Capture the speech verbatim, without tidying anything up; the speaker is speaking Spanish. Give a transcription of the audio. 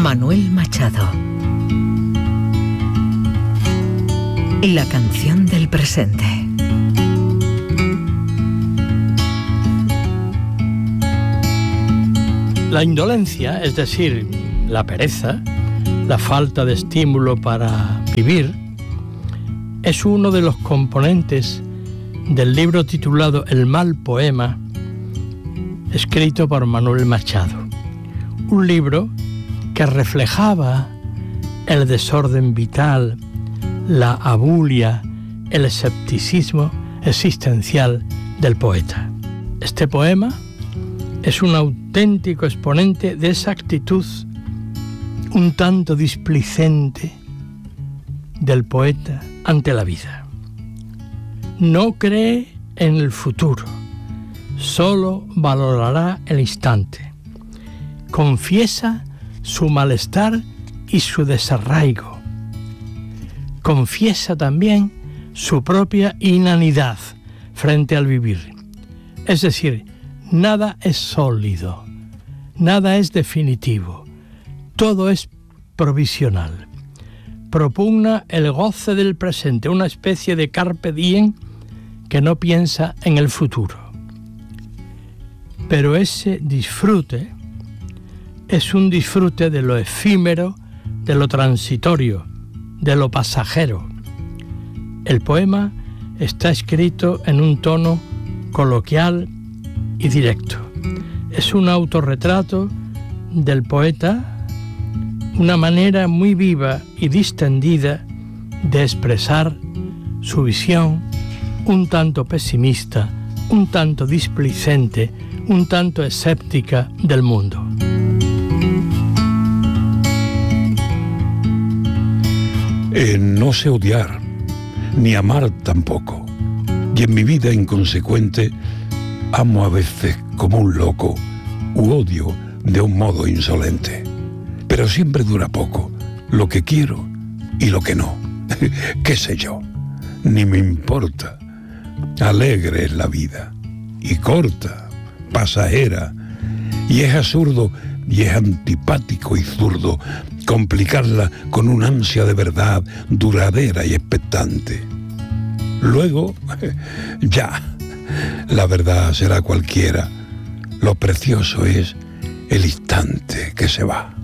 Manuel Machado. La canción del presente. La indolencia, es decir, la pereza, la falta de estímulo para vivir, es uno de los componentes del libro titulado El mal poema, escrito por Manuel Machado. Un libro que reflejaba el desorden vital, la abulia, el escepticismo existencial del poeta. Este poema es un auténtico exponente de esa actitud un tanto displicente del poeta ante la vida. No cree en el futuro, solo valorará el instante. Confiesa su malestar y su desarraigo. Confiesa también su propia inanidad frente al vivir. Es decir, nada es sólido, nada es definitivo, todo es provisional. Propugna el goce del presente, una especie de carpe diem que no piensa en el futuro. Pero ese disfrute es un disfrute de lo efímero, de lo transitorio, de lo pasajero. El poema está escrito en un tono coloquial y directo. Es un autorretrato del poeta, una manera muy viva y distendida de expresar su visión, un tanto pesimista, un tanto displicente, un tanto escéptica del mundo. Eh, no sé odiar, ni amar tampoco. Y en mi vida inconsecuente, amo a veces como un loco, u odio de un modo insolente. Pero siempre dura poco, lo que quiero y lo que no. ¿Qué sé yo? Ni me importa. Alegre es la vida, y corta, pasajera, y es absurdo y es antipático y zurdo complicarla con una ansia de verdad duradera y expectante. Luego, ya, la verdad será cualquiera. Lo precioso es el instante que se va.